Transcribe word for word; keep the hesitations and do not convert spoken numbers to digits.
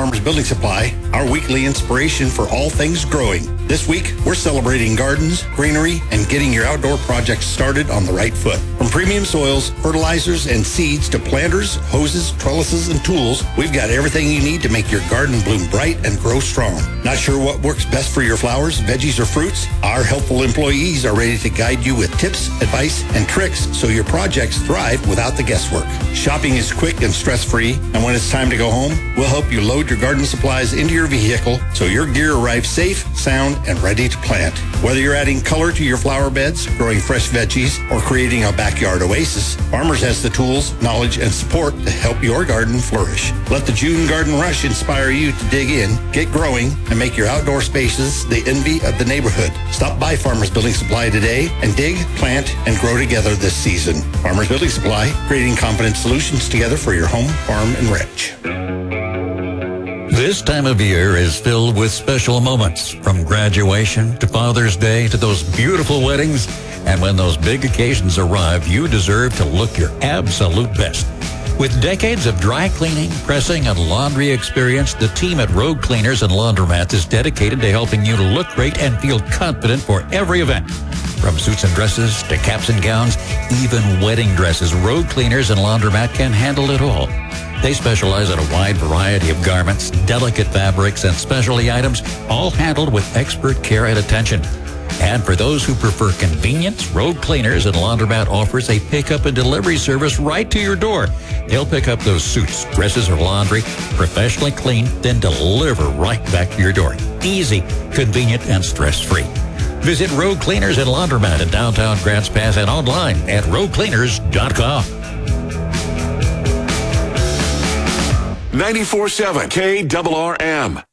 Farmers Building Supply, our weekly inspiration for all things growing. This week, we're celebrating gardens, greenery, and getting your outdoor projects started on the right foot. From premium soils, fertilizers, and seeds to planters, hoses, trellises, and tools, we've got everything you need to make your garden bloom bright and grow strong. Not sure what works best for your flowers, veggies, or fruits? Our helpful employees are ready to guide you with tips, advice, and tricks so your projects thrive without the guesswork. Shopping is quick and stress-free, and when it's time to go home, we'll help you load your garden supplies into your vehicle so your gear arrives safe, sound, and ready to plant. Whether you're adding color to your flower beds, growing fresh veggies, or creating a backyard oasis, Farmers has the tools, knowledge, and support to help your garden flourish. Let the June Garden Rush inspire you to dig in, get growing, and make your outdoor spaces the envy of the neighborhood. Stop by Farmers Building Supply today and dig, plant, and grow together this season. Farmers Building Supply, creating confident solutions together for your home, farm, and ranch. This time of year is filled with special moments, from graduation to Father's Day to those beautiful weddings. And when those big occasions arrive, you deserve to look your absolute best. With decades of dry cleaning, pressing, and laundry experience, the team at Rogue Cleaners and Laundromats is dedicated to helping you to look great and feel confident for every event. From suits and dresses to caps and gowns, even wedding dresses, Rogue Cleaners and Laundromat can handle it all. They specialize in a wide variety of garments, delicate fabrics, and specialty items, all handled with expert care and attention. And for those who prefer convenience, Rogue Cleaners and Laundromat offers a pickup and delivery service right to your door. They'll pick up those suits, dresses, or laundry, professionally cleaned, then deliver right back to your door. Easy, convenient, and stress-free. Visit Rogue Cleaners and Laundromat in downtown Grants Pass and online at rogue cleaners dot com. ninety-four point seven K R R M.